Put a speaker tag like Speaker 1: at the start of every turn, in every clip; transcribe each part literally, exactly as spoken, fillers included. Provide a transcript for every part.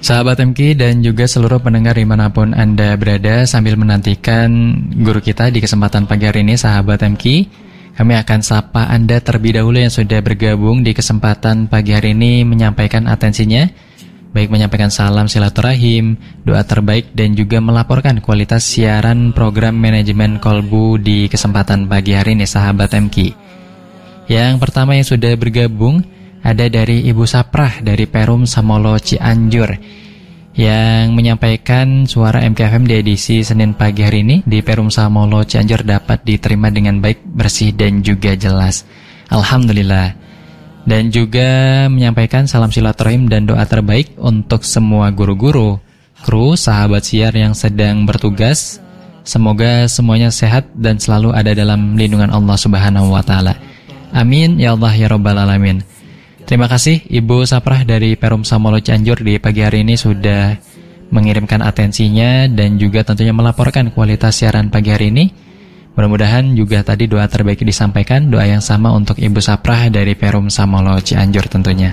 Speaker 1: Sahabat M K dan juga seluruh pendengar dimanapun Anda berada, sambil menantikan guru kita di kesempatan pagi hari ini, sahabat M K, kami akan sapa Anda terlebih dahulu yang sudah bergabung di kesempatan pagi hari ini, menyampaikan atensinya, baik menyampaikan salam silaturahim, doa terbaik, dan juga melaporkan kualitas siaran program manajemen kolbu di kesempatan pagi hari ini, sahabat M K. Yang pertama yang sudah bergabung ada dari Ibu Saprah dari Perum Samolo Cianjur yang menyampaikan suara M K F M di edisi Senin pagi hari ini di Perum Samolo Cianjur dapat diterima dengan baik, bersih, dan juga jelas. Alhamdulillah. Dan juga menyampaikan salam silaturahim dan doa terbaik untuk semua guru-guru, kru, sahabat siar yang sedang bertugas. Semoga semuanya sehat dan selalu ada dalam lindungan Allah Subhanahu wa taala. Amin ya Allah ya rabbal alamin. Terima kasih Ibu Saprah dari Perum Samolo Cianjur di pagi hari ini sudah mengirimkan atensinya dan juga tentunya melaporkan kualitas siaran pagi hari ini. Mudah-mudahan juga tadi doa terbaik disampaikan, doa yang sama untuk Ibu Saprah dari Perum Samolo Cianjur tentunya.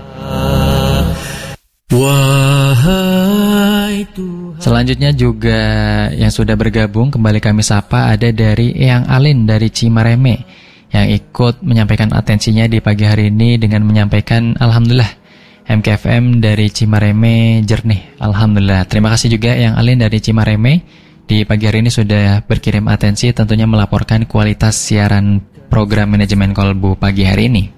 Speaker 1: Selanjutnya juga yang sudah bergabung kembali kami sapa ada dari Eyang Alin dari Cimareme yang ikut menyampaikan atensinya di pagi hari ini dengan menyampaikan Alhamdulillah M K F M dari Cimareme jernih. Alhamdulillah. Terima kasih juga yang Alin dari Cimareme di pagi hari ini sudah berkirim atensi tentunya melaporkan kualitas siaran program manajemen kolbu pagi hari ini.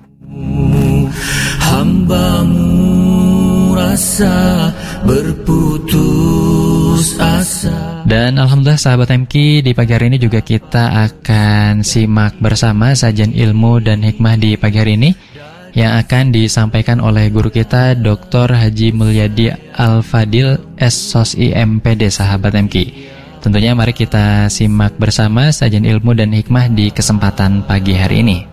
Speaker 1: Hambamu rasa berputus asa. Dan alhamdulillah sahabat M K, di pagi hari ini juga kita akan simak bersama sajian ilmu dan hikmah di pagi hari ini yang akan disampaikan oleh guru kita Doktor Haji Mulyadi Al-Fadil S Sos I M P D, sahabat M K. Tentunya mari kita simak bersama sajian ilmu dan hikmah di kesempatan pagi hari ini.